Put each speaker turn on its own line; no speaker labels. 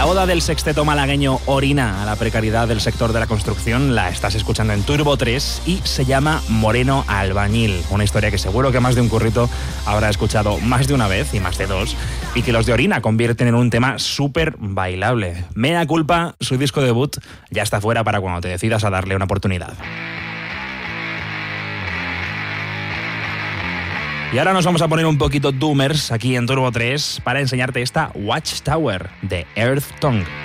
La oda del sexteto malagueño Orina a la precariedad del sector de la construcción la estás escuchando en Turbo 3 y se llama Moreno Albañil. Una historia que seguro que más de un currito habrá escuchado más de una vez y más de dos, y que los de Orina convierten en un tema súper bailable. Mea culpa, su disco debut ya está fuera para cuando te decidas a darle una oportunidad. Y ahora nos vamos a poner un poquito doomers aquí en Turbo 3 para enseñarte esta Watchtower de Earth Tongue.